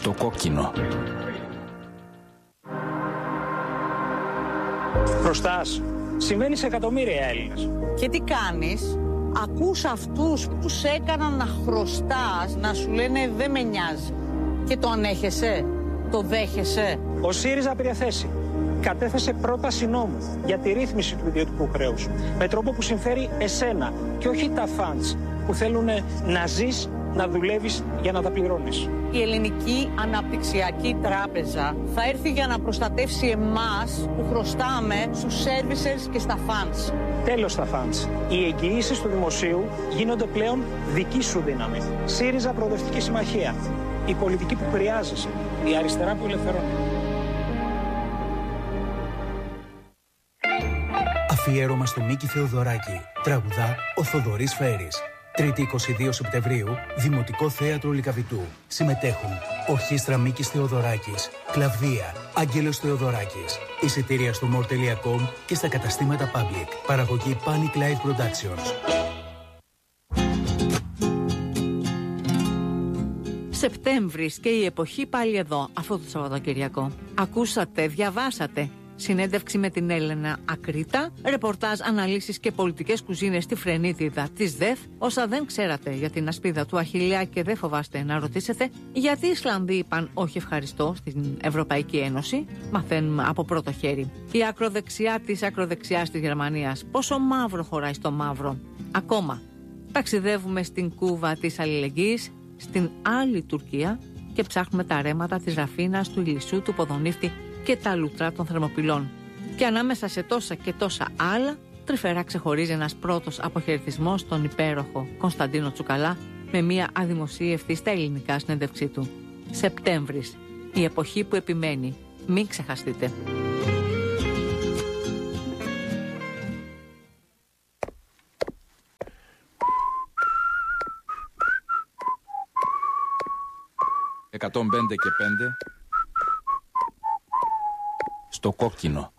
Στο κόκκινο. Χρωστάς. Συμβαίνει σε εκατομμύρια Έλληνες. Και τι κάνεις? Ακούς αυτούς που σε έκαναν να χρωστάς, να σου λένε δεν με νοιάζει. Και το ανέχεσαι, το δέχεσαι. Ο ΣΥΡΙΖΑ πήρε θέση. Κατέθεσε πρόταση νόμου για τη ρύθμιση του ιδιωτικού χρέους. Με τρόπο που συμφέρει εσένα και όχι τα φαντς που θέλουν να ζεις, να δουλεύεις για να τα πληρώνεις. Η Ελληνική Αναπτυξιακή Τράπεζα θα έρθει για να προστατεύσει εμάς που χρωστάμε στους servicers και στα funds. Τέλος στα funds. Οι εγγυήσεις του δημοσίου γίνονται πλέον δική σου δύναμη. ΣΥΡΙΖΑ Προοδευτική Συμμαχία. Η πολιτική που χρειάζεσαι. Η αριστερά που ελευθερώνει. Αφιέρωμα στο Μίκη Θεοδωράκη. Τραγουδά ο Θοδωρής Φέρης. 3η 22 Σεπτεμβρίου, Δημοτικό Θέατρο Λυκαβητού. Συμμετέχουν Ορχήστρα Μίκης Θεοδωράκης, Κλαβδία, Άγγελος Θεοδωράκης. Εισιτήρια στο more.com και στα καταστήματα Public. Παραγωγή Panic Live Productions. Σεπτέμβρης και η εποχή πάλι εδώ, αυτό το Σαββατοκυριακό. Ακούσατε, διαβάσατε. Συνέντευξη με την Έλενα Ακρίτα, ρεπορτάζ, αναλύσεις και πολιτικές κουζίνες στη φρενίτιδα της ΔΕΘ. Όσα δεν ξέρατε για την ασπίδα του Αχιλλέα και δεν φοβάστε να ρωτήσετε, γιατί οι Ισλανδοί είπαν όχι ευχαριστώ στην Ευρωπαϊκή Ένωση, μαθαίνουμε από πρώτο χέρι. Η ακροδεξιά της ακροδεξιάς της Γερμανίας, πόσο μαύρο χωράει στο μαύρο. Ακόμα, ταξιδεύουμε στην κούβα της αλληλεγγύης, στην άλλη Τουρκία και ψάχνουμε τα ρέματα της Ραφίνας, του Ηλισσού, του Ποδονύφτη και τα λουτρά των Θερμοπυλών. Και ανάμεσα σε τόσα και τόσα άλλα, τρυφερά ξεχωρίζει ένας πρώτος αποχαιρετισμός στον υπέροχο Κωνσταντίνο Τσουκαλά με μια αδημοσίευτη στα ελληνικά συνέντευξή του. Σεπτέμβρης, η εποχή που επιμένει. Μην ξεχαστείτε. «105 και 5» στο κόκκινο.